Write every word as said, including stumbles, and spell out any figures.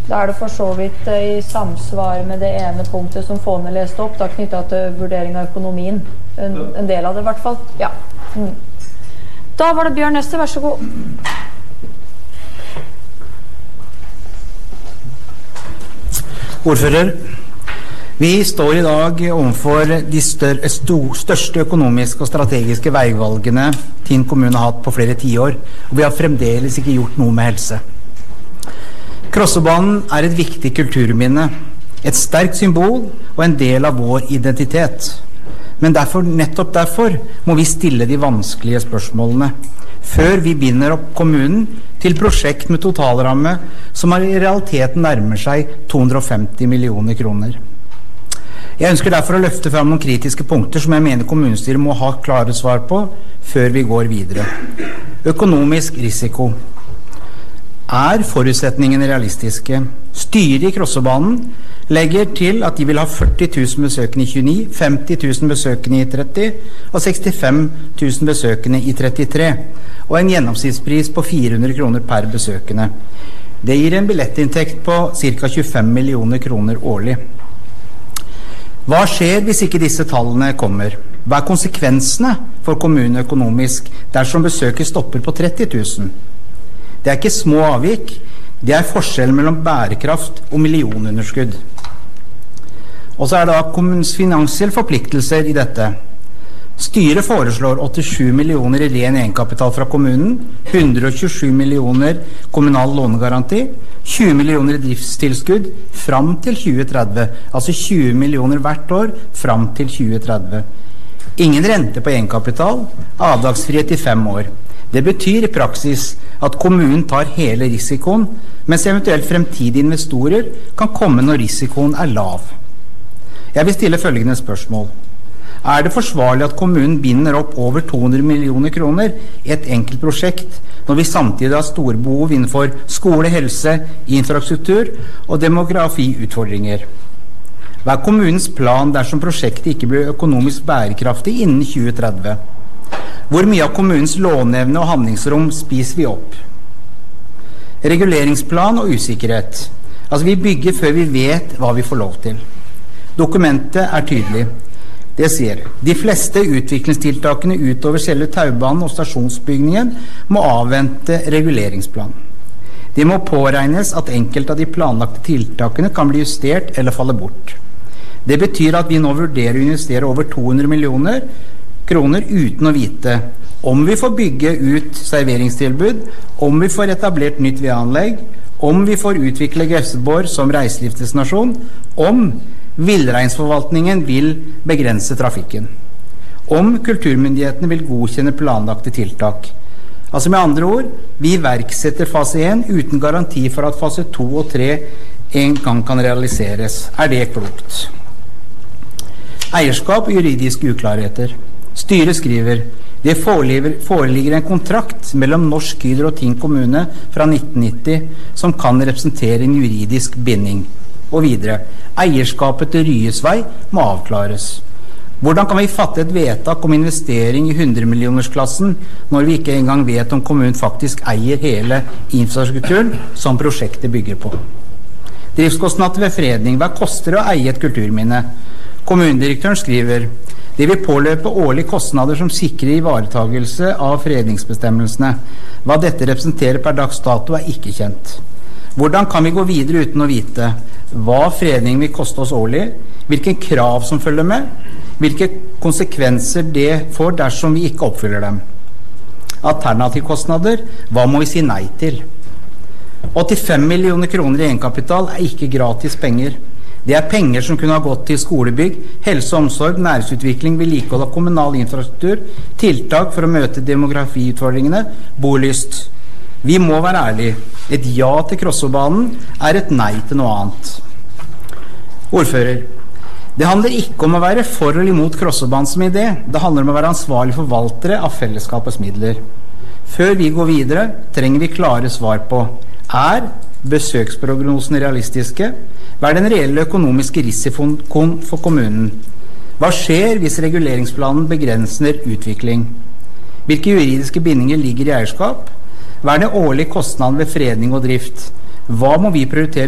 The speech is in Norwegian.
Da er det for så vidt I samsvar med det ene punktet som Fåne leste opp, da knyttet til vurdering av økonomien. En, en del av det I hvert fall. Ja. Mm. Da var det Bjørn Neste, vær så god. Ordfører, vi står I dag overfor de større, største økonomiske og strategiske veivalgene Tinn kommune har hatt på flere tiår, og vi har fremdeles ikke gjort noe med helse. Krossebanen er et viktig kulturminne, et sterkt symbol og en del av vår identitet. Men derfor, nettopp derfor må vi stille de vanskelige spørsmålene, før vi binder opp kommunen til prosjekt med totalramme som I realiteten nærmer seg to hundre og femti millioner kroner. Jeg ønsker derfor å løfte frem noen kritiske punkter som jeg mener kommunestyret må ha klare svar på før vi går videre. Økonomisk risiko. Er forutsetningene realistiske? Styret I Krossebanen legger til at de vil ha førti tusen besøkende I tjueni, femti tusen besøkende I tretti og sekstifem tusen besøkende I trettitre, og en gjennomsnittspris på fire hundre kroner per besøkende. Det gir en billettinntekt på ca. tjuefem millioner kroner årlig. Hva skjer hvis ikke disse tallene kommer? Hva er konsekvensene for kommunen økonomisk dersom besøket stopper på tretti tusen? Det er ikke små avvik, det er forskjell mellom bærekraft og millionunderskudd. Og så er det kommunens finansielle forpliktelser I dette. Styret foreslår åttisju millioner I ren egenkapital fra kommunen, hundre og tjuesju millioner kommunal lånegaranti, tjue millioner I driftstilskudd fram til tjue tretti, altså tjue millioner hvert år fram til tjue tretti. Ingen rente på egenkapital, avdragsfrihet I fem år. Det betyr I praksis at kommunen tar hele risikoen, mens eventuelt fremtidige investorer kan komme når risikoen er lav. Jeg vil stille følgende spørsmål. Er det forsvarlig at kommunen binder opp over to hundre millioner kroner I et enkelt prosjekt, når vi samtidig har store behov innenfor skole, helse, infrastruktur og demografiutfordringer? Hva er kommunens plan dersom prosjektet ikke blir økonomisk bærekraftig innen tjue tretti? Hvor mye av kommunens låneevne og handlingsrom spiser vi opp? Reguleringsplan og usikkerhet. Altså vi bygger før vi vet hva vi får lov til. Dokumentet er tydelig. Det sier, de fleste utviklingstiltakene utover selve taubanen og stasjonsbygningen må avvente reguleringsplan. Det må påregnes at enkelte av de planlagte tiltakene kan bli justert eller falle bort. Det betyr at vi nå vurderer å investere over to hundre millioner kroner uten å vite om vi får bygge ut serveringstilbud, om vi får etablert nytt vedanlegg, om vi får utvikle Grefsenborg som reiselivsdestinasjon, om villreinsforvaltningen vil begrense trafikken, om kulturmyndighetene vil godkjenne planlagte tiltak. Altså med andre ord, vi iverksetter fase én uten garanti for at fase to og tre en gang kan realiseres. Er det klokt? Eierskap og juridiske uklarheter. Styret skriver, det foreligger en kontrakt mellom Norsk Hydro og Tinn kommune fra nitten nitti som kan representere en juridisk binding. Og videre, eierskapet til Ryesvei må avklares. Hvordan kan vi fatte et vedtak om investering I hundremillionersklassen når vi ikke engang vet om kommunen faktisk eier hele infrastrukturen som prosjektet bygger på? Driftskostnader ved fredning, hva koster det å eie et kulturminne? Kommunedirektøren skriver, det vil påløpe årlige kostnader som sikrer ivaretagelse av fredningsbestemmelsene. Hva dette representerer per dags dato er ikke kjent. Hvordan kan vi gå videre uten å vite hva fredning vil koste oss årlig, hvilke krav som følger med, hvilke konsekvenser det får dersom vi ikke oppfyller dem? Alternativkostnader, hva må vi si nei til? åttifem millioner kroner I egenkapital er ikke gratis penger. Det er penger som kunne ha gått til skolebygg, helse og omsorg, næringsutvikling, vedlikehold av kommunal infrastruktur, tiltak for å møte demografiutfordringene, bolyst. Vi må være ærlige. Et ja til Krossebanen er et nei til noe annet. Ordfører, det handler ikke om å være for eller imot Krossebanen som idé. Det handler om å være ansvarlig forvaltere av fellesskapets midler. Før vi går videre, trenger vi klare svar på: er besøksprognosene realistiske? Hva er den reelle økonomiske risikoen for kommunen? Hva skjer hvis reguleringsplanen begrenser utvikling? Hvilke juridiske bindinger ligger I eierskap? Hva er det årlige kostnaden ved fredning og drift? Hva må vi prioritere